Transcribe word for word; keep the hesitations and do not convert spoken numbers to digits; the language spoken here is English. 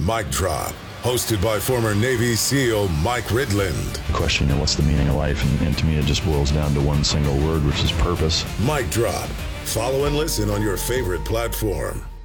Mic Drop, hosted by former Navy SEAL Mike Ridland. The question, you know, what's the meaning of life? And, and to me, it just boils down to one single word, which is purpose. Mic Drop. Follow and listen on your favorite platform.